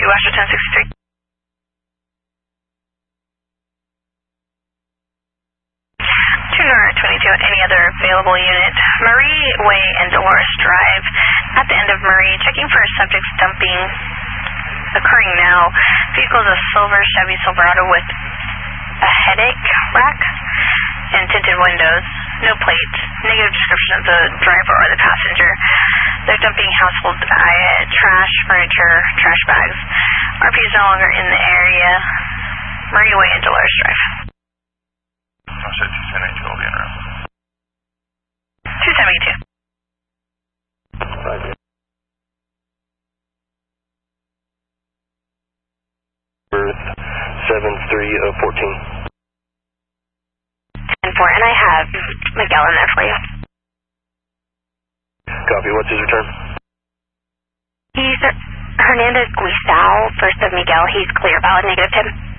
Western 1063. North 22, any other available unit. Marie Way and Dolores Drive. At the end of Marie, checking for subjects dumping occurring now. Vehicle is a silver Chevy Silverado with a headache rack and tinted windows. No plate. Negative description of the driver or the passenger. They're dumping household trash, furniture, trash bags. RP is no longer in the area. Marie Way and Dolores Drive. I said 210 will be in room. 272. Roger. 7314. 10-4, and I have Miguel in there for you. Copy, what's his return? He's Hernandez Guisao, first of Miguel. He's clear, valid, negative 10.